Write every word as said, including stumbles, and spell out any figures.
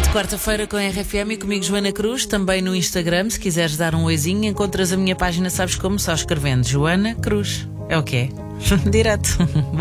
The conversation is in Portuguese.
Direto quarta-feira com a R F M e comigo Joana Cruz, também no Instagram. Se quiseres dar um oizinho, encontras a minha página, sabes como? Só escrevendo Joana Cruz. É o que é? Direto.